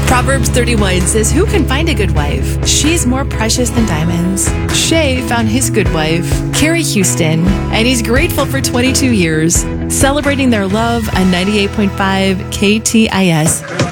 Proverbs 31 says, "Who can find a good wife? She's more precious than diamonds." Shay found his good wife, Carrie Houston, and he's grateful for 22 years, celebrating their love on 98.5 KTIS.